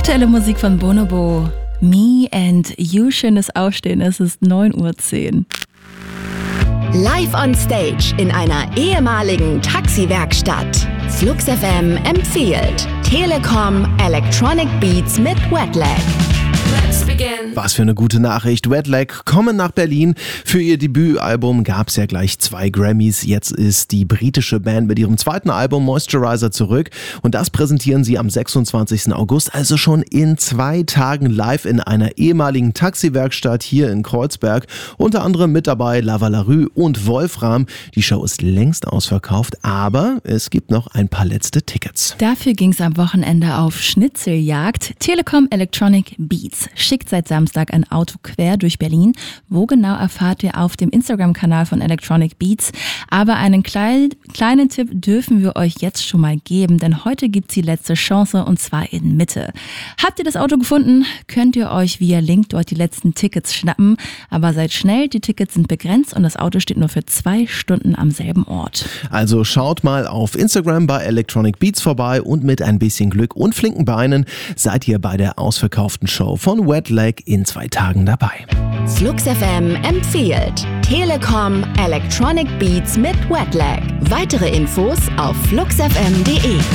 Aktuelle Musik von Bonobo. Me and You. Schönes Aufstehen, es ist 9:10 Uhr. Live on Stage in einer ehemaligen Taxiwerkstatt. Flux FM empfiehlt Telekom Electronic Beats mit Wetlag. Was für eine gute Nachricht. Wetlag kommen nach Berlin. Für ihr Debütalbum gab es ja gleich 2 Grammys. Jetzt ist die britische Band mit ihrem zweiten Album Moisturizer zurück. Und das präsentieren sie am 26. August, also schon in 2 Tagen live in einer ehemaligen Taxiwerkstatt hier in Kreuzberg. Unter anderem mit dabei Lava Larue und Wolfram. Die Show ist längst ausverkauft, aber es gibt noch ein paar letzte Tickets. Dafür ging es am Wochenende auf Schnitzeljagd. Telekom Electronic Beats schickt seit Samstag ein Auto quer durch Berlin. Wo genau, erfahrt ihr auf dem Instagram-Kanal von Electronic Beats. Aber einen kleinen Tipp dürfen wir euch jetzt schon mal geben, denn heute gibt's die letzte Chance und zwar in Mitte. Habt ihr das Auto gefunden, könnt ihr euch via Link dort die letzten Tickets schnappen. Aber seid schnell, die Tickets sind begrenzt und das Auto steht nur für 2 Stunden am selben Ort. Also schaut mal auf Instagram bei Electronic Beats vorbei und mit ein bisschen Glück und flinken Beinen seid ihr bei der ausverkauften Show von Wetlag in 2 Tagen dabei. Flux FM empfiehlt Telekom Electronic Beats mit Wetlag. Weitere Infos auf fluxfm.de.